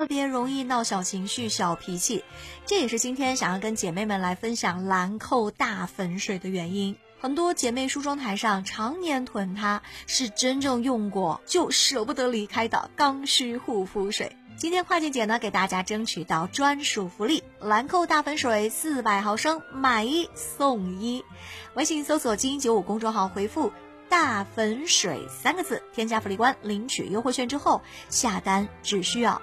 别容易闹小情绪、小脾气，这也是今天想要跟姐妹们来分享兰蔻大粉水的原因。很多姐妹梳妆台上常年囤它，是真正用过就舍不得离开的刚需护肤水。今天跨境姐呢给大家争取到专属福利，兰蔻大粉水400毫升买1送1。微信搜索金95公众号回复大粉水3个字，添加福利官领取优惠券之后，下单只需要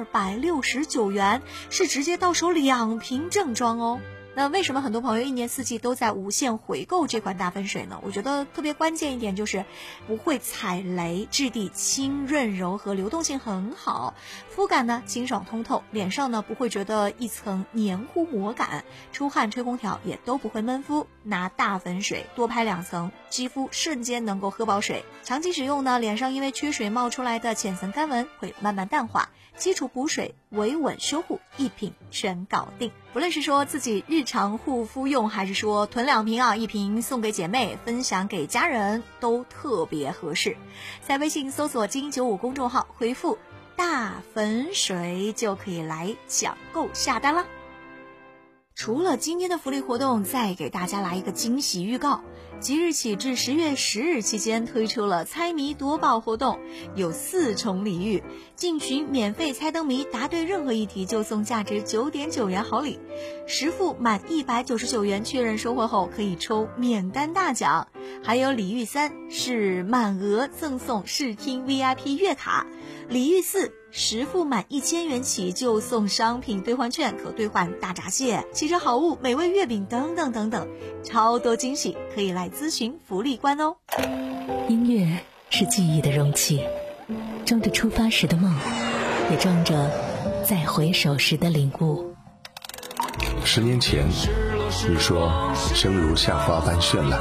269元，是直接到手2瓶正装哦。那为什么很多朋友一年四季都在无限回购这款大粉水呢？我觉得特别关键一点就是不会踩雷，质地轻润柔和，流动性很好，肤感呢清爽通透，脸上呢不会觉得一层黏糊膜感，出汗吹空调也都不会闷肤。拿大粉水多拍2层，肌肤瞬间能够喝饱水。长期使用呢，脸上因为缺水冒出来的浅层干纹会慢慢淡化，基础补水维稳修护一瓶全搞定。不论是说自己日常护肤用，还是说囤2瓶1瓶送给姐妹，分享给家人，都特别合适。在微信搜索金95公众号回复大粉水就可以来抢购下单啦。除了今天的福利活动，再给大家来一个惊喜预告。即日起至10月10日期间推出了猜谜夺宝活动，有4重礼遇，进群免费猜灯谜，答对任何一题就送价值9.9元好礼，10付满199元确认收货后可以抽免单大奖。还有礼遇3是满额赠送视听 VIP 月卡，礼遇410付满1000元起就送商品兑换券，可兑换大闸蟹、汽车好物、美味月饼等等等等，超多惊喜，可以来咨询福利官哦。 音乐是记忆的容器，装着出发时的梦，也装着再回首时的领悟。 10年前你说生如夏花般绚烂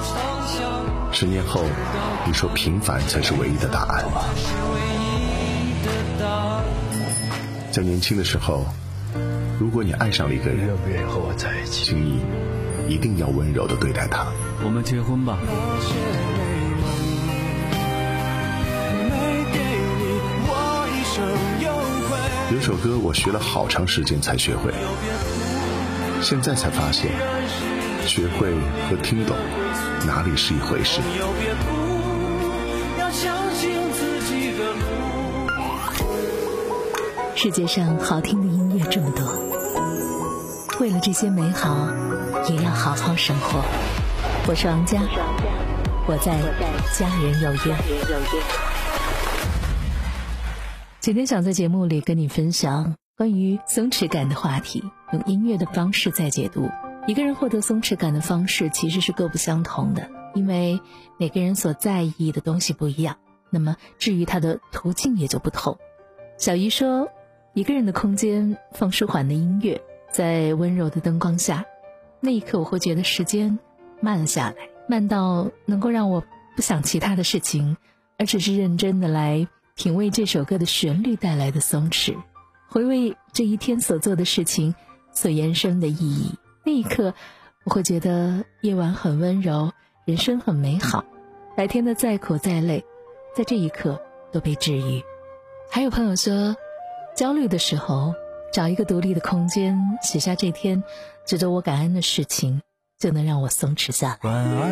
，10年后你说平凡才是唯一的答案。在年轻的时候，如果你爱上了一个人， 愿不愿意和我在一起？ 请你一定要温柔地对待他。 我们结婚吧。 有首歌我学了好长时间才学会，现在才发现学会和听懂哪里是一回事。 世界上好听的音乐这么多，为了这些美好也要好好生活。我是王佳，我在家人有约。今天想在节目里跟你分享关于松弛感的话题，用音乐的方式再解读。一个人获得松弛感的方式其实是各不相同的，因为每个人所在意的东西不一样，那么至于它的途径也就不同。小姨说，一个人的空间放舒缓的音乐，在温柔的灯光下，那一刻我会觉得时间慢了下来，慢到能够让我不想其他的事情，而只是认真的来品味这首歌的旋律带来的松弛，回味这一天所做的事情所延伸的意义。那一刻我会觉得夜晚很温柔，人生很美好，白天的再苦再累，在这一刻都被治愈。还有朋友说，焦虑的时候找一个独立的空间，写下这天值得我感恩的事情，就能让我松弛下来。